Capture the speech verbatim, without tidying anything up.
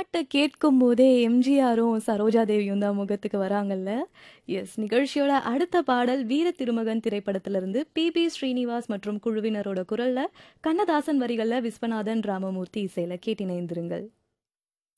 பாட்டை கேட்கும் போதே எம்ஜிஆரும் சரோஜா தேவியும் தான் முகத்துக்கு வராங்கல்ல. எஸ், நிகழ்ச்சியோட அடுத்த பாடல் வீர திருமகன் திரைப்படத்திலிருந்து பி பி ஸ்ரீனிவாஸ் மற்றும் குழுவினரோட குரல்ல, கண்ணதாசன் வரிகள்ல விஸ்வநாதன் ராமமூர்த்தி இசையில கேட்டிணைந்திருங்கள்.